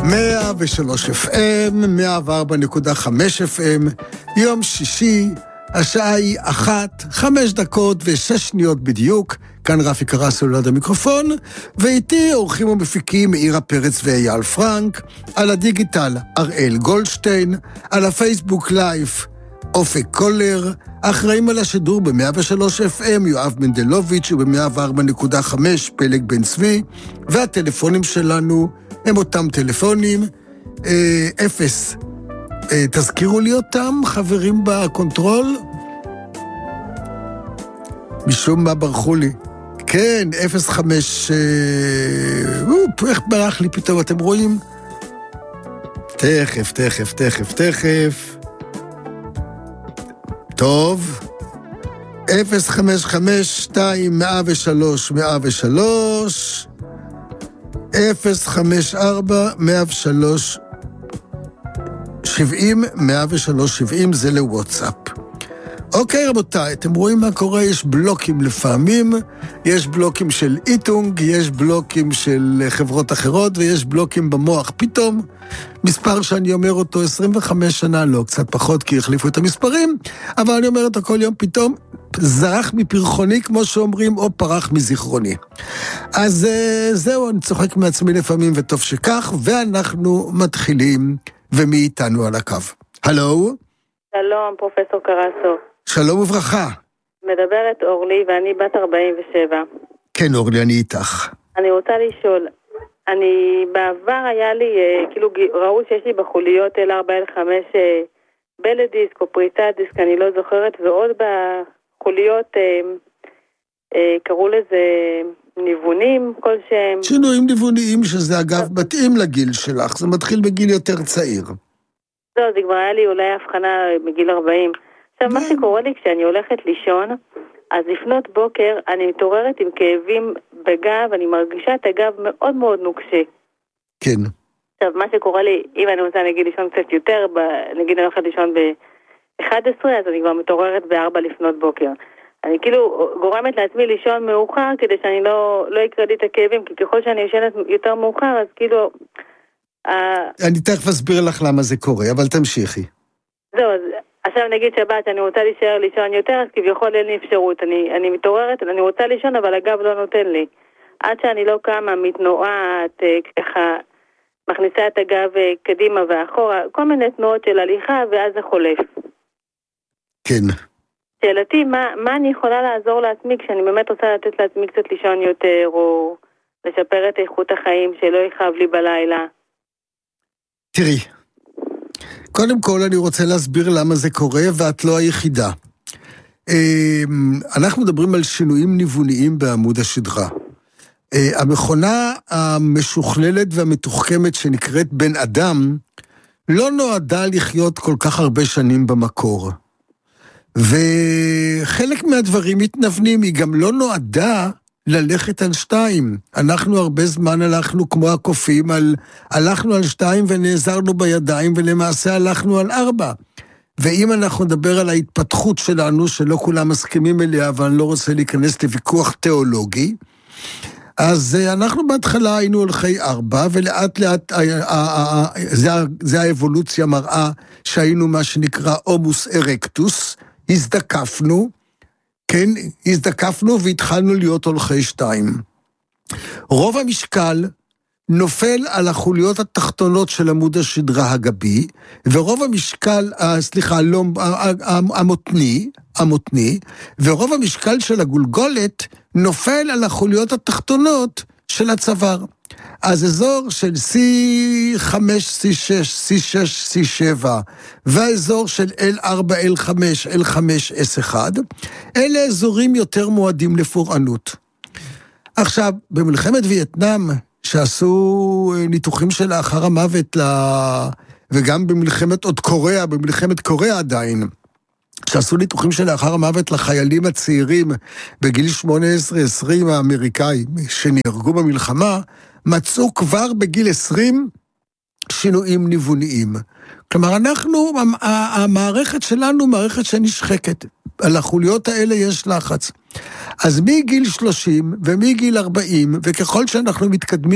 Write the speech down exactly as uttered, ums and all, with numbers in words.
מאה ושלוש אף אם, מאה וארבע נקודה חמש אף אם, יום שישי, השעה היא אחת, חמש דקות ושש שניות בדיוק, כאן רפי קרסו ליד המיקרופון, ואיתי אורחים ומפיקים מאירה פרץ ואייל פרנק, על הדיגיטל אראל גולדשטיין, על הפייסבוק לייב אופק קולר, אחראים על השידור ב-מאה ושלוש אף אם יואב מנדלוביץ' וב-מאה וארבע נקודה חמש פלג בן צבי, והטלפונים שלנו הם אותם טלפונים, אפס, תזכירו לי אותם, חברים בקונטרול? משום מה ברחו לי. כן, אפס חמש, איך ברח לי פתאום, אתם רואים? תכף, תכף, תכף, תכף. טוב. אפס חמש חמש שתיים מאה ושלוש מאה ושלוש אפס חמש ארבע מאה ושלוש שבעים מאה ושלוש שבעים, זה לוואטסאפ. אוקיי רבותיי, אתם רואים מה קורה? יש בלוקים לפעמים, יש בלוקים של איטונג, יש בלוקים של חברות אחרות, ויש בלוקים במוח. פתאום, מספר שאני אומר אותו עשרים וחמש שנה, לא, קצת פחות, כי החליפו את המספרים, אבל אני אומר אותו כל יום, פתאום זרח מפרחוני, כמו שאומרים, או פרח מזיכרוני. אז זהו, אני צוחק מעצמי לפעמים, וטוב שכך, ואנחנו מתחילים, ומי איתנו על הקו. הלו? שלום, פרופסור קרסו. שלום וברכה. מדברת אורלי, ואני בת ארבעים ושבע. כן, אורלי, אני איתך. אני רוצה לשאול, אני, בעבר היה לי, כאילו, ראו שיש לי בחוליות אל ארבע אל חמש בלדיסק או פריטת דיסק, אני לא זוכרת, ועוד בחוליות אה, אה, קראו לזה ניוונים כלשהם. שינויים ניווניים, שזה אגב מתאים לגיל שלך, זה מתחיל בגיל יותר צעיר. לא, זה כבר היה לי אולי הבחנה בגיל ארבעים. עכשיו, מה שקורה לי כשאני הולכת לישון, אז לפנות בוקר אני מתעוררת עם כאבים בגב, אני מרגישה את הגב מאוד מאוד נוקשה. כן. עכשיו, מה שקורה לי, אם אני רוצה נגיד לישון קצת יותר, נגיד אני הולכת לישון ב-אחת עשרה, אז אני כבר מתעוררת ב-ארבע לפנות בוקר. אני כאילו גורמת לעצמי לישון מאוחר, כדי שאני לא, לא יקרה לי את הכאבים, כי ככל שאני ישנת יותר מאוחר, אז כאילו... אני תכף אסביר לך למה זה קורה, אבל תמשיכי. זהו, אז עכשיו נגיד שבת שאני רוצה להישאר לישון יותר, אז כביכול אין לי אפשרות. אני, אני מתעוררת, אני רוצה לישון, אבל הגב לא נותן לי. עד שאני לא קמה, מתנועת, ככה, מכניסה את הגב קדימה ואחורה, כל מיני תנועות של הליכה, ואז זה חולף. כן. שאלתי, מה, מה אני יכולה לעזור לעצמי, כשאני באמת רוצה לתת לעצמי קצת לישון יותר, או לשפר את איכות החיים, שלא יכאב לי בלילה? תראי, קודם כל אני רוצה להסביר למה זה קורה, ואת לא היחידה. אנחנו מדברים על שינויים ניווניים בעמוד השדרה. המכונה המשוכללת והמתוחכמת שנקראת בן אדם, לא נועדה לחיות כל כך הרבה שנים במקור. וחלק מהדברים מתנוונים, היא גם לא נועדה ללכת על שתיים. אנחנו הרבה זמן הלכנו כמו הקופים, על, הלכנו על שתיים ונעזרנו בידיים, ולמעשה הלכנו על ארבע. ואם אנחנו נדבר על ההתפתחות שלנו, שלא כולם מסכימים אליה, אבל אני לא רוצה להיכנס לוויכוח תיאולוגי, אז אנחנו בהתחלה היינו הולכי ארבע, ולאט לאט זה, זה האבולוציה מראה שהיינו מה שנקרא הומוס ארקטוס, הזדקפנו, כן, הזדקפנו והתחלנו להיות הולכי שתיים. רוב המשקל נופל על החוליות התחתונות של עמוד השדרה הגבי, ורוב המשקל, סליחה, לא, המותני, המותני, ורוב המשקל של הגולגולת נופל על החוליות התחתונות של הצוואר. אז אזור של סי חמש, סי שש, סי שש, סי שבע, והאזור של אל ארבע, אל חמש, אל חמש, אס אחד, אלה אזורים יותר מועדים לפורענות. עכשיו, במלחמת וייטנאם, שעשו ניתוחים של לאחר המוות, וגם במלחמת עוד קוריאה, במלחמת קוריאה עדיין, שעשו ניתוחים של לאחר המוות לחיילים הצעירים בגיל שמונה עשרה עשרים האמריקאים שנהרגו במלחמה, מצאו כבר בגיל עשרים שינויים ניווניים. כלומר, אנחנו, המערכת שלנו מערכת שנשחקת. על החוליות האלה יש לחץ. אז מגיל שלושים ומגיל ארבעים, וככל שאנחנו מתקדמים